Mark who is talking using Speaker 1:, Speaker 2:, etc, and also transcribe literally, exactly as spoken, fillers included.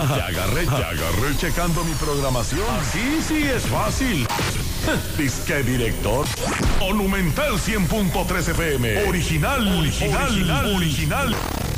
Speaker 1: Ya agarré, ya agarré checando mi programación. Sí, sí, es fácil. Disque director. Monumental cien punto tres F M. Original, original, original. original.